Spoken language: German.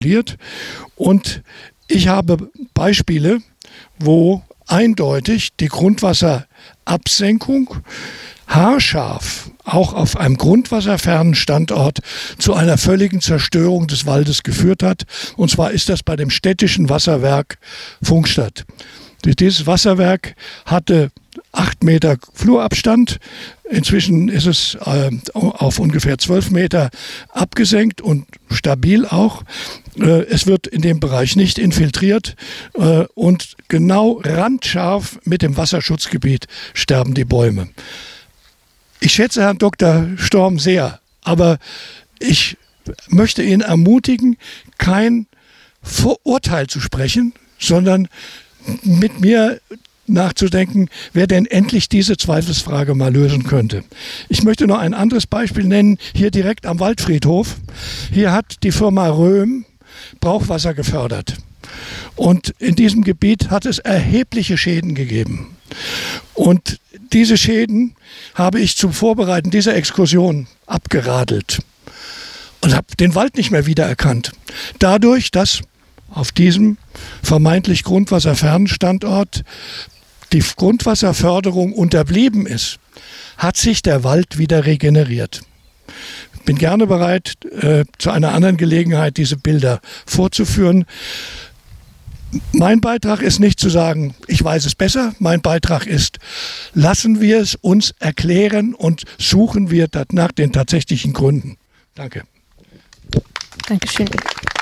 Und ich habe Beispiele, wo eindeutig die Grundwasserabsenkung haarscharf auch auf einem grundwasserfernen Standort zu einer völligen Zerstörung des Waldes geführt hat. Und zwar ist das bei dem städtischen Wasserwerk Pfungstadt. Dieses Wasserwerk hatte 8 Meter Flurabstand. Inzwischen ist es auf ungefähr 12 Meter abgesenkt und stabil auch. Es wird in dem Bereich nicht infiltriert und genau randscharf mit dem Wasserschutzgebiet sterben die Bäume. Ich schätze Herrn Dr. Storm sehr, aber ich möchte ihn ermutigen, kein Vorurteil zu sprechen, sondern mit mir nachzudenken, wer denn endlich diese Zweifelsfrage mal lösen könnte. Ich möchte noch ein anderes Beispiel nennen, hier direkt am Waldfriedhof. Hier hat die Firma Röhm Brauchwasser gefördert. Und in diesem Gebiet hat es erhebliche Schäden gegeben. Und diese Schäden habe ich zum Vorbereiten dieser Exkursion abgeradelt und habe den Wald nicht mehr wiedererkannt. Dadurch, dass auf diesem vermeintlich grundwasserfernen Standort die Grundwasserförderung unterblieben ist, hat sich der Wald wieder regeneriert. Ich bin gerne bereit, zu einer anderen Gelegenheit diese Bilder vorzuführen. Mein Beitrag ist nicht zu sagen, ich weiß es besser. mein Beitrag ist, lassen wir es uns erklären und suchen wir nach den tatsächlichen Gründen. Danke. Dankeschön.